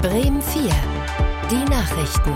Bremen 4. Die Nachrichten.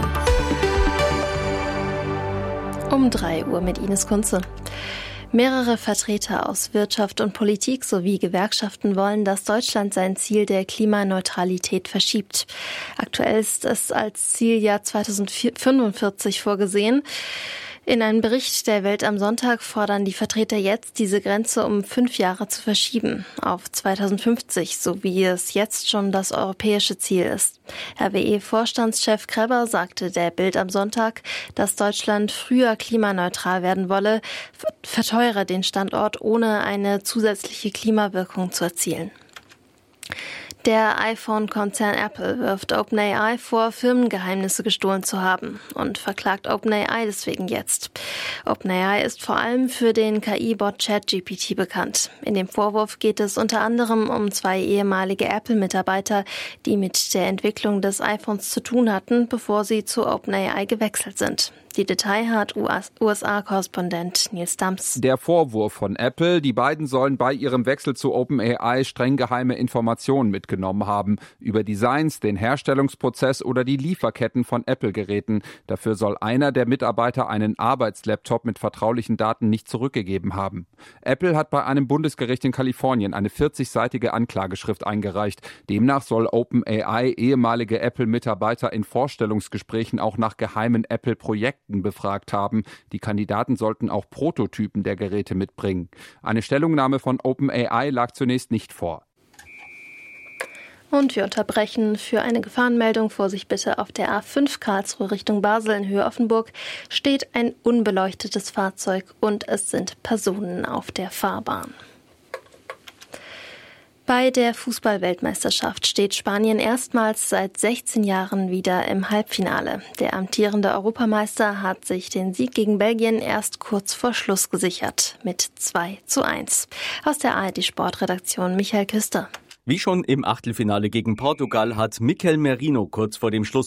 Um 3 Uhr mit Ines Kunze. Mehrere Vertreter aus Wirtschaft und Politik sowie Gewerkschaften wollen, dass Deutschland sein Ziel der Klimaneutralität verschiebt. Aktuell ist es als Zieljahr 2045 vorgesehen. In einem Bericht der Welt am Sonntag fordern die Vertreter jetzt, diese Grenze um 5 Jahre zu verschieben, auf 2050, so wie es jetzt schon das europäische Ziel ist. RWE-Vorstandschef Kreber sagte der Bild am Sonntag, dass Deutschland früher klimaneutral werden wolle, verteure den Standort, ohne eine zusätzliche Klimawirkung zu erzielen. Der iPhone-Konzern Apple wirft OpenAI vor, Firmengeheimnisse gestohlen zu haben und verklagt OpenAI deswegen jetzt. OpenAI ist vor allem für den KI-Bot ChatGPT bekannt. In dem Vorwurf geht es unter anderem um 2 ehemalige Apple-Mitarbeiter, die mit der Entwicklung des iPhones zu tun hatten, bevor sie zu OpenAI gewechselt sind. Die Detail hat USA-Korrespondent Nils Dams. Der Vorwurf von Apple, die beiden sollen bei ihrem Wechsel zu OpenAI streng geheime Informationen mitgenommen haben. Über Designs, den Herstellungsprozess oder die Lieferketten von Apple-Geräten. Dafür soll einer der Mitarbeiter einen Arbeitslaptop mit vertraulichen Daten nicht zurückgegeben haben. Apple hat bei einem Bundesgericht in Kalifornien eine 40-seitige Anklageschrift eingereicht. Demnach soll OpenAI ehemalige Apple-Mitarbeiter in Vorstellungsgesprächen auch nach geheimen Apple-Projekten befragt haben. Die Kandidaten sollten auch Prototypen der Geräte mitbringen. Eine Stellungnahme von OpenAI lag zunächst nicht vor. Und wir unterbrechen für eine Gefahrenmeldung. Vorsicht bitte, auf der A5 Karlsruhe Richtung Basel in Höhe Offenburg steht ein unbeleuchtetes Fahrzeug und es sind Personen auf der Fahrbahn. Bei der Fußball-Weltmeisterschaft steht Spanien erstmals seit 16 Jahren wieder im Halbfinale. Der amtierende Europameister hat sich den Sieg gegen Belgien erst kurz vor Schluss gesichert mit 2:1. Aus der ARD-Sportredaktion Michael Küster. Wie schon im Achtelfinale gegen Portugal hat Mikel Merino kurz vor dem Schluss